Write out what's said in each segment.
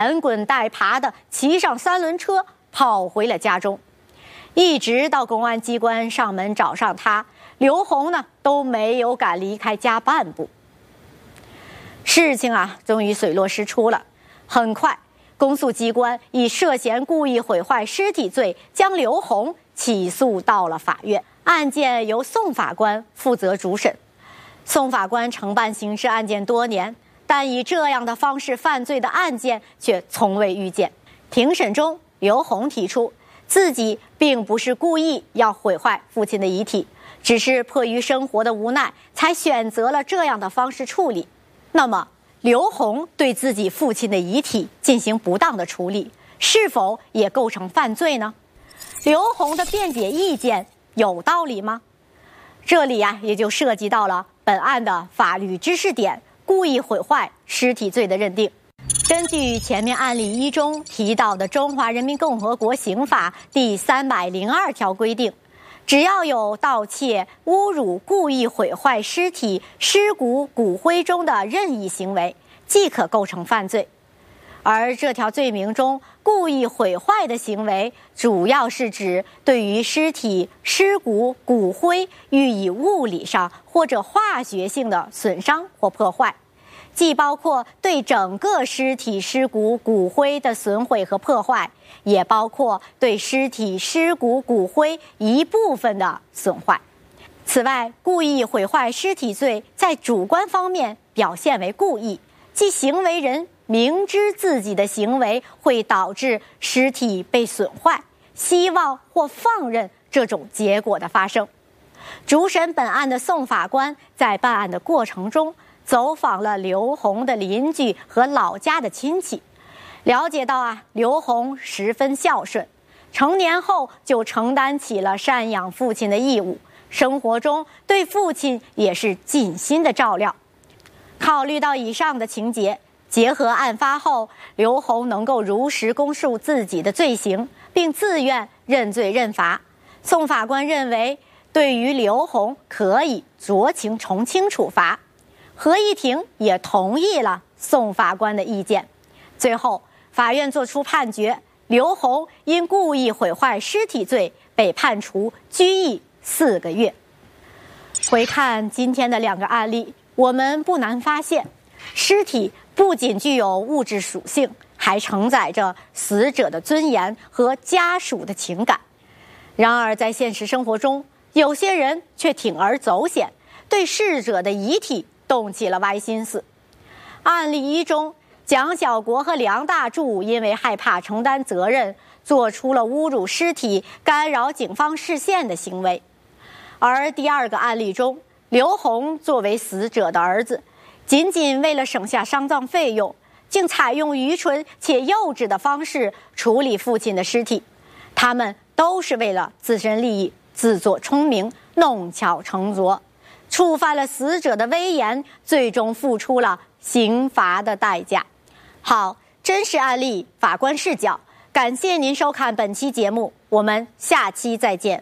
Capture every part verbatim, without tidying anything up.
连滚带爬地骑上三轮车跑回了家中。一直到公安机关上门找上他，刘红呢都没有敢离开家半步。事情啊，终于水落石出了。很快，公诉机关以涉嫌故意毁坏尸体罪将刘红起诉到了法院，案件由宋法官负责主审。宋法官承办刑事案件多年，但以这样的方式犯罪的案件却从未遇见。庭审中，刘红提出自己并不是故意要毁坏父亲的遗体，只是迫于生活的无奈才选择了这样的方式处理。那么刘红对自己父亲的遗体进行不当的处理，是否也构成犯罪呢？刘红的辩解意见有道理吗？这里啊，也就涉及到了本案的法律知识点——故意毁坏尸体罪的认定。根据前面案例一中提到的《中华人民共和国刑法》第三百零二条规定，只要有盗窃、侮辱、故意毁坏尸体、尸骨、骨灰中的任意行为，即可构成犯罪。而这条罪名中故意毁坏的行为，主要是指对于尸体、尸骨、骨灰予以物理上或者化学性的损伤或破坏，既包括对整个尸体、尸骨、骨灰的损毁和破坏，也包括对尸体、尸骨、骨灰一部分的损坏。此外，故意毁坏尸体罪在主观方面表现为故意，即行为人明知自己的行为会导致尸体被损坏，希望或放任这种结果的发生。主审本案的宋法官在办案的过程中走访了刘红的邻居和老家的亲戚，了解到啊，刘红十分孝顺，成年后就承担起了赡养父亲的义务，生活中对父亲也是尽心的照料。考虑到以上的情节，结合案发后刘红能够如实供述自己的罪行，并自愿认罪认罚，宋法官认为对于刘红可以酌情从轻处罚。合议庭也同意了宋法官的意见。最后，法院作出判决，刘红因故意毁坏尸体罪被判处拘役四个月。回看今天的两个案例，我们不难发现，尸体不仅具有物质属性，还承载着死者的尊严和家属的情感。然而在现实生活中，有些人却铤而走险，对逝者的遗体动起了歪心思。案例一中，蒋小国和梁大柱因为害怕承担责任，做出了侮辱尸体、干扰警方视线的行为。而第二个案例中，刘红作为死者的儿子，仅仅为了省下丧葬费用，竟采用愚蠢且幼稚的方式处理父亲的尸体。他们都是为了自身利益，自作聪明，弄巧成拙，触犯了死者的威严，最终付出了刑罚的代价。好，真实案例，法官视角。感谢您收看本期节目，我们下期再见。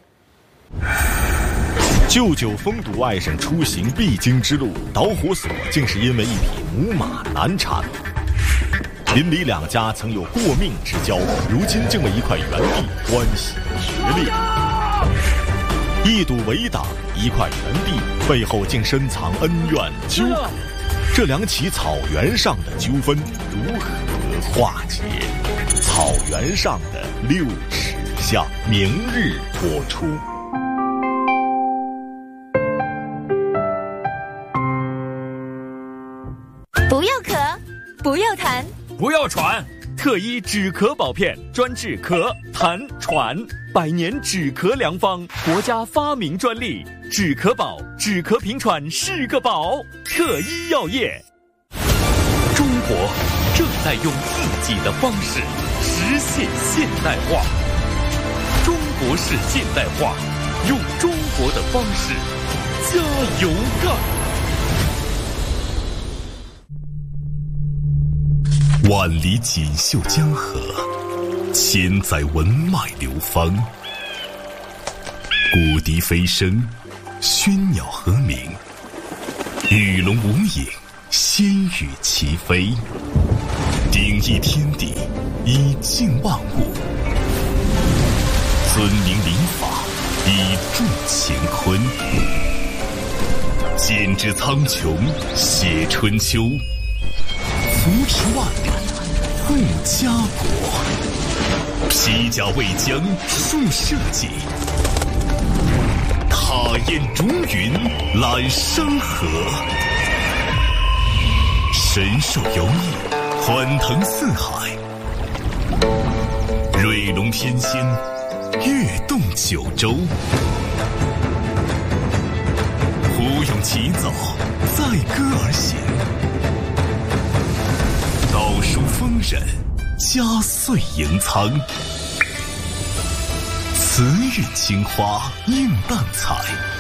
舅舅封堵外省出行必经之路，导火索竟是因为一匹母马难产。邻里两家曾有过命之交，如今竟为一块原地关系决裂。一赌为党，一块原地背后竟深藏恩怨纠葛，这两起草原上的纠纷如何化解？草原上的六尺巷，明日播出。 不要咳，不要痰， 不要喘，特医止咳宝片，专治咳、痰、喘，百年止咳良方，国家发明专利，止咳宝，止咳平喘是个宝。特医药业。中国正在用自己的方式实现现代化，中国式现代化，用中国的方式加油干。 万里锦绣江河，千载文脉流芳。古笛飞声，喧鸟和鸣，鱼龙无影，仙羽齐飞。定义天地， 性万物。尊明临法，以助乾坤。兼知苍穹，写春秋。扶持万里，护家国。披甲为将，树社稷。踏雁逐云，揽山河。神兽游弋，欢腾四海。瑞龙天仙，跃动九州。胡勇起早，载歌而行。道书丰稔，家岁盈仓。慈韵青花，映淡彩。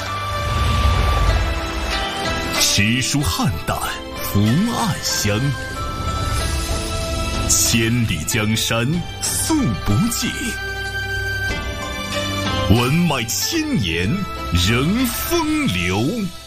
诗书汉胆，福暗香。千里江山，素不尽。文脉千年，仍风流。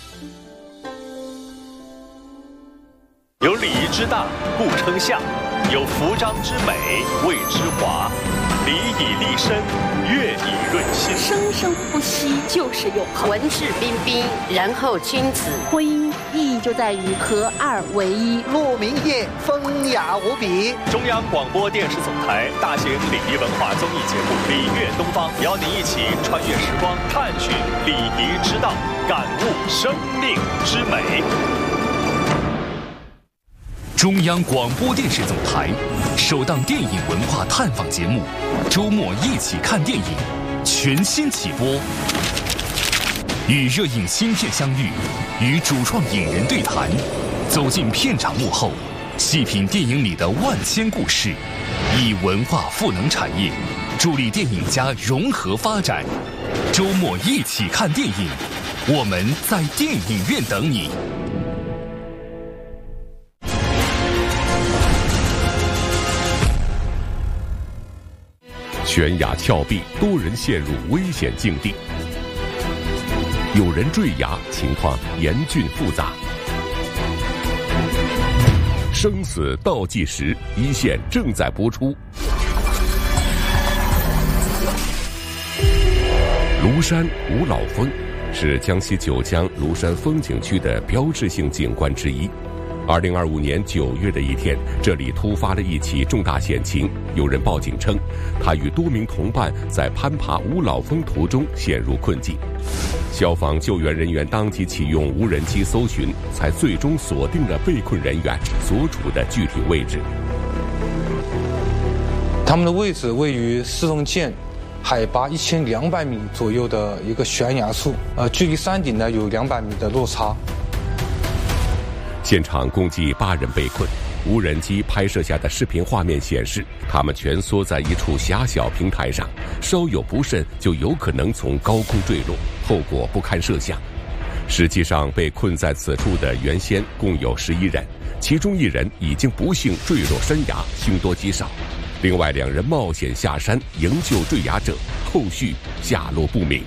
有礼仪之大，故称相；有服装之美，谓之华。礼以立身，乐以润心。 生生不息就是永恒。 文质彬彬，然后君子。 婚姻意义就在于合二为一。 鹿鸣夜，风雅无比。 中央广播电视总台大型礼仪文化综艺节目《礼乐东方》，邀您一起穿越时光，探寻礼仪之道，感悟生命之美。 中央广播电视总台首档电影文化探访节目《周末一起看电影》全新起播，与热映新片相遇，与主创影人对谈，走进片场幕后，细品电影里的万千故事，以文化赋能产业，助力电影家融合发展。周末一起看电影，我们在电影院等你。 悬崖峭壁，多人陷入危险境地。有人坠崖，情况严峻复杂。生死倒计时，一线正在播出。庐山五老峰是江西九江庐山风景区的标志性景观之一。二零二五年九月的一天，这里突发了一起重大险情。有人报警称，他与多名同伴在攀爬五老峰途中陷入困境。消防救援人员当即启用无人机搜寻，才最终锁定了被困人员所处的具体位置。 他们的位置位于四洞涧海拔一千两百米左右的一个悬崖处，呃，距离山顶呢有两百米的落差。 现场共计八人被困，无人机拍摄下的视频画面显示，他们蜷缩在一处狭小平台上，稍有不慎就有可能从高空坠落，后果不堪设想。实际上，被困在此处的原先共有十一人，其中一人已经不幸坠落山崖，凶多吉少。另外两人冒险下山营救坠崖者，后续下落不明。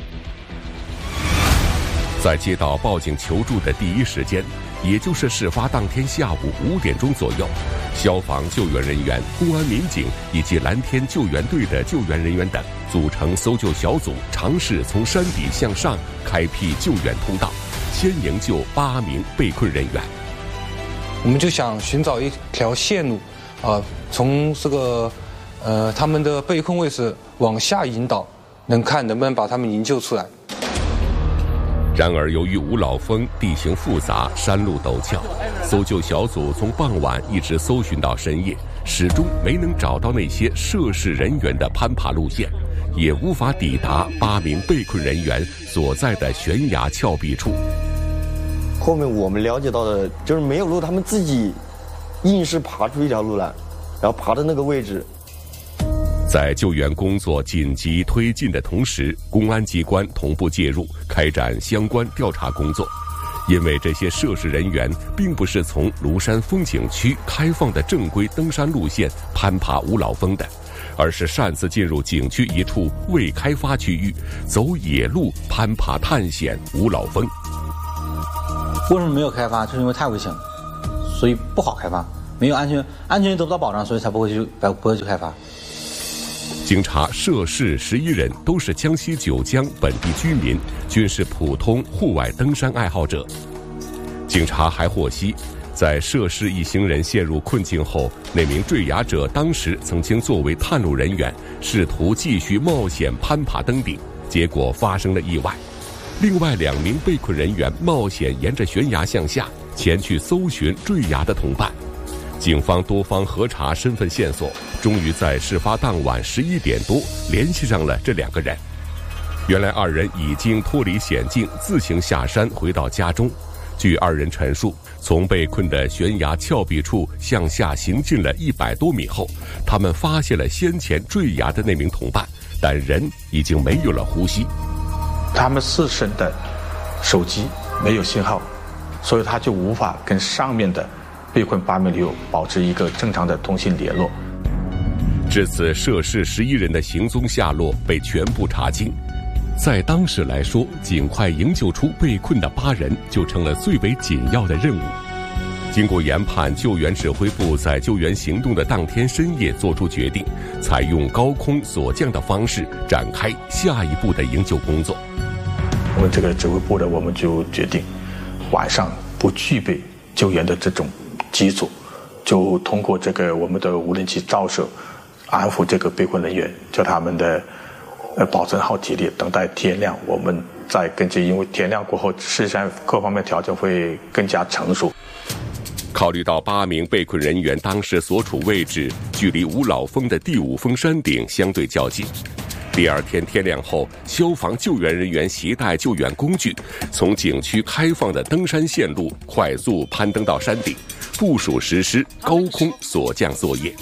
在接到报警求助的第一时间，也就是事发当天下午五点钟左右，消防救援人员、公安民警以及蓝天救援队的救援人员等组成搜救小组，尝试从山底向上开辟救援通道，先营救八名被困人员。 我们就想寻找一条线路，啊、呃，从这个呃他们的被困位置往下引导，能看能不能把他们营救出来。 然而，由于五老峰地形复杂，山路陡峭，搜救小组从傍晚一直搜寻到深夜，始终没能找到那些涉事人员的攀爬路线，也无法抵达八名被困人员所在的悬崖峭壁处。 后面我们了解到的就是没有路，他们自己硬是爬出一条路来，然后爬到那个位置。 在救援工作紧急推进的同时，公安机关同步介入，开展相关调查工作。因为这些涉事人员并不是从庐山风景区开放的正规登山路线攀爬五老峰的，而是擅自进入景区一处未开发区域，走野路攀爬探险五老峰。 为什么没有开发？就是因为太危险了，所以不好开发，没有安全，安全得不到保障，所以才不会去不会去开发。 经查，涉事十一人都是江西九江本地居民，均是普通户外登山爱好者。警察还获悉，在涉事一行人陷入困境后，那名坠崖者当时曾经作为探路人员，试图继续冒险攀爬登顶，结果发生了意外。另外两名被困人员冒险沿着悬崖向下，前去搜寻坠崖的同伴。警方多方核查身份线索，终于在事发当晚十一点多联系上了这两个人。原来二人已经脱离险境，自行下山回到家中。据二人陈述，从被困的悬崖峭壁处向下行进了一百多米后，他们发现了先前坠崖的那名同伴，但人已经没有了呼吸。 他们自身的手机没有信号，所以他就无法跟上面的被困八名驴友保持一个正常的通信联络。 至此，涉事十一人的行踪下落被全部查清。在当时来说，尽快营救出被困的八人就成了最为紧要的任务。经过研判，救援指挥部在救援行动的当天深夜做出决定，采用高空锁降的方式展开下一步的营救工作。 我们这个指挥部的，我们就决定晚上不具备救援的这种机组，就通过这个我们的无人机照射，安抚这个被困人员，叫他们的呃保存好体力，等待天亮，我们再根据，因为天亮过后，事实上各方面条件会更加成熟。 考虑到八名被困人员当时所处位置距离五老峰的第五峰山顶相对较近，第二天天亮后，消防救援人员携带救援工具，从景区开放的登山线路快速攀登到山顶，部署实施高空锁降作业。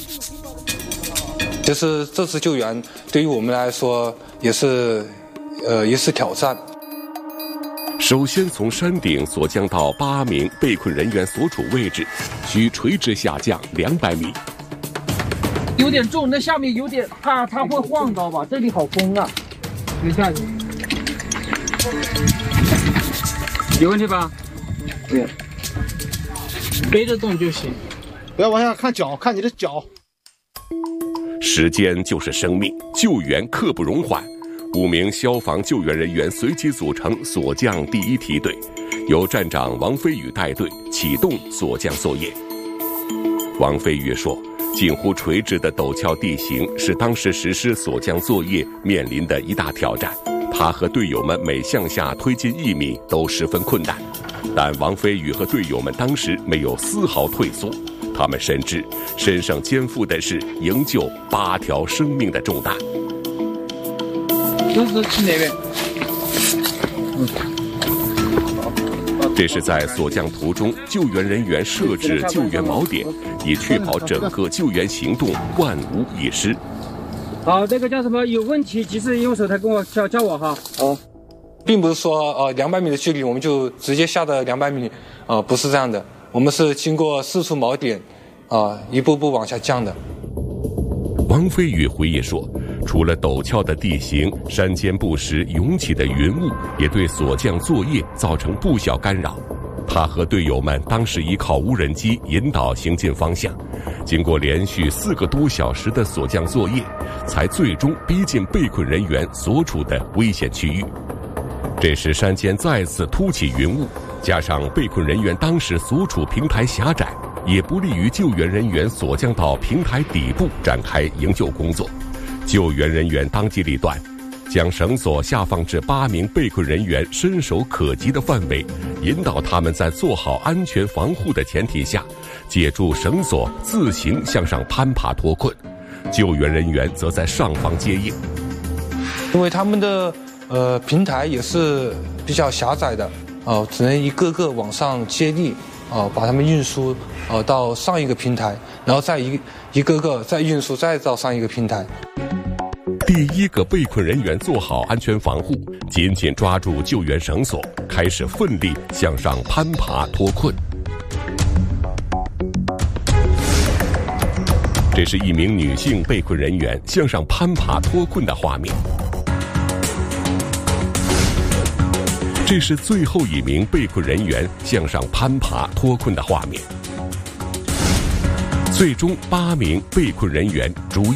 就是这次救援对于我们来说也是呃一次挑战。 首先从山顶锁降到八名被困人员所处位置，需垂直下降两百米。 有点重，那下面有点，它它会晃，知道吧？这里好风啊，没下去。有问题吧？对，背着动就行， 不要往下看脚，看你的脚。 时间就是生命，救援刻不容缓。五名消防救援人员随即组成锁降第一梯队，由站长王飞宇带队启动锁降作业。王飞宇说，近乎垂直的陡峭地形是当时实施锁降作业面临的一大挑战，他和队友们每向下推进一米都十分困难，但王飞宇和队友们当时没有丝毫退缩，他们深知身上肩负的是营救八条生命的重担。 都是去哪边？ 嗯。这是在锁降途中，救援人员设置救援锚点，以确保整个救援行动万无一失。 好，这个叫什么？有问题及时用手台跟我叫叫我哈。 好，并不是说呃两百米的距离我们就直接下到两百米，呃不是这样的，我们是经过四处锚点，啊、呃、一步步往下降的。 王飞宇回忆说，除了陡峭的地形，山间不时涌起的云雾也对锁降作业造成不小干扰。他和队友们当时依靠无人机引导行进方向，经过连续四个多小时的锁降作业，才最终逼近被困人员所处的危险区域。这时山间再次突起云雾，加上被困人员当时所处平台狭窄，也不利于救援人员锁降到平台底部展开营救工作。救援人员当机立断，将绳索下放至八名被困人员伸手可及的范围，引导他们在做好安全防护的前提下，借助绳索自行向上攀爬脱困。救援人员则在上方接应。 因为他们的呃平台也是比较狭窄的，呃只能一个个往上接力。呃，把他们运输呃到上一个平台，然后再一一个个再运输，再到上一个平台。 第一个被困人员做好安全防护，紧紧抓住救援绳索，开始奋力向上攀爬脱困。这是一名女性被困人员向上攀爬脱困的画面。这是最后一名被困人员向上攀爬脱困的画面。最终，八名被困人员逐